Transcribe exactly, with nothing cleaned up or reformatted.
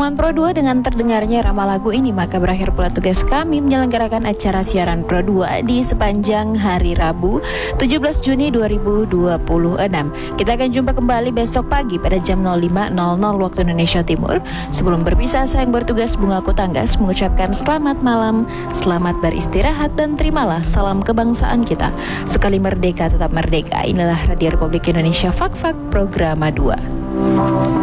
Teman Pro dua, dengan terdengarnya irama lagu ini, maka berakhir pula tugas kami menyelenggarakan acara siaran Pro dua di sepanjang hari Rabu tujuh belas Juni dua ribu dua puluh enam. Kita akan jumpa kembali besok pagi pada jam nol lima nol nol waktu Indonesia Timur. Sebelum berpisah, saya yang bertugas Bunga Kutanggas mengucapkan selamat malam, selamat beristirahat, dan terimalah salam kebangsaan kita. Sekali merdeka tetap merdeka. Inilah Radio Republik Indonesia Fak Fak Programa dua.